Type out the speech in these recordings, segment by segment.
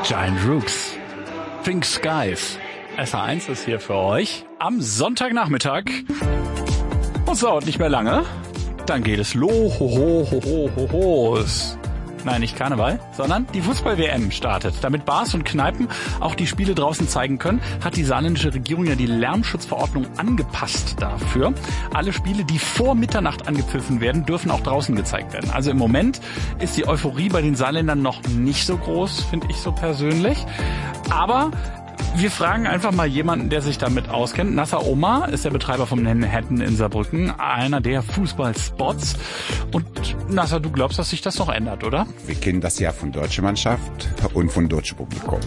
Giant Rooks, Pink Skies. SA1 ist hier für euch am Sonntagnachmittag. Und es dauert nicht mehr lange. Dann geht es los. Nein, nicht Karneval, sondern die Fußball-WM startet. Damit Bars und Kneipen auch die Spiele draußen zeigen können, hat die saarländische Regierung ja die Lärmschutzverordnung angepasst dafür. Alle Spiele, die vor Mitternacht angepfiffen werden, dürfen auch draußen gezeigt werden. Also im Moment ist die Euphorie bei den Saarländern noch nicht so groß, finde ich so persönlich. Aber wir fragen einfach mal jemanden, der sich damit auskennt. Nasser Omar ist der Betreiber vom Manhattan in Saarbrücken, einer der Fußballspots. Und Nasser, du glaubst, dass sich das noch ändert, oder? Wir kennen das ja von deutscher Mannschaft und von deutschem Publikum.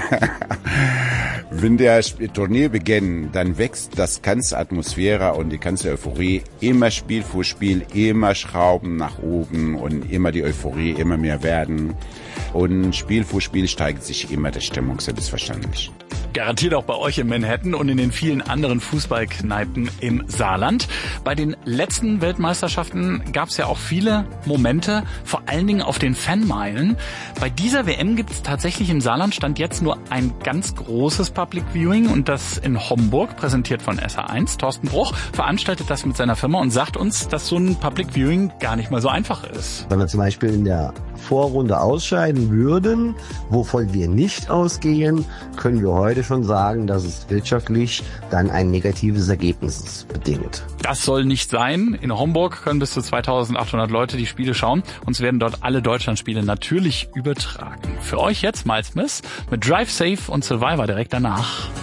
Wenn der Turnier beginnt, dann wächst das ganze Atmosphäre und die ganze Euphorie. Immer Spiel für Spiel, immer Schrauben nach oben und immer die Euphorie immer mehr werden. Und Spiel für Spiel steigt sich immer die Stimmung, selbstverständlich. Garantiert auch bei euch in Manhattan und in den vielen anderen Fußballkneipen im Saarland. Bei den letzten Weltmeisterschaften gab es ja auch viele Momente, vor allen Dingen auf den Fanmeilen. Bei dieser WM gibt es tatsächlich im Saarland Stand jetzt nur ein ganz großes Public Viewing und das in Homburg, präsentiert von SA1. Thorsten Bruch veranstaltet das mit seiner Firma und sagt uns, dass so ein Public Viewing gar nicht mal so einfach ist. Wenn wir zum Beispiel in der Vorrunde ausscheiden würden, wovon wir nicht ausgehen, können wir heute schon sagen, dass es wirtschaftlich dann ein negatives Ergebnis bedingt. Das soll nicht sein. In Homburg können bis zu 2800 Leute die Spiele schauen. Uns werden dort alle Deutschlandspiele natürlich übertragen. Für euch jetzt Miles Smith mit Drive Safe und Survivor direkt danach.